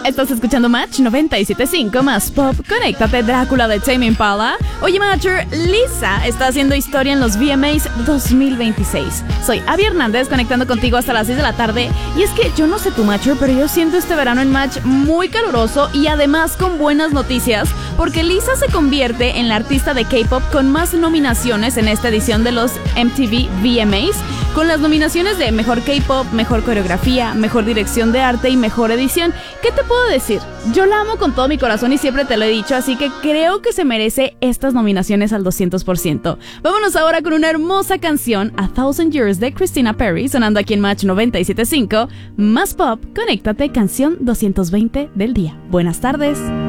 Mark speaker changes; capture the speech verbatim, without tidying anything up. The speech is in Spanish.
Speaker 1: Estás escuchando Match noventa y siete punto cinco más Pop. Conéctate, Drácula de Tame Impala. Oye, Matcher, Lisa está haciendo historia en los V M As dos mil veintiséis. Soy Abby Hernández, conectando contigo hasta las seis de la tarde. Y es que yo no sé tu Matcher, pero yo siento este verano en Match muy caluroso y además con buenas noticias, porque Lisa se convierte en la artista de K-pop con más nominaciones en esta edición de los M T V V M As, con las nominaciones de Mejor K-pop, Mejor Coreografía, Mejor Dirección de Arte y Mejor Edición. ¿Qué te puedo decir? Yo la amo con todo mi corazón y siempre te lo he dicho, así que creo que se merece estas nominaciones al doscientos por ciento. Vámonos ahora con una hermosa canción, A Thousand Years de Christina Perri, sonando aquí en Match noventa y siete punto cinco. Más Pop, conéctate, canción doscientos veinte del día. Buenas tardes.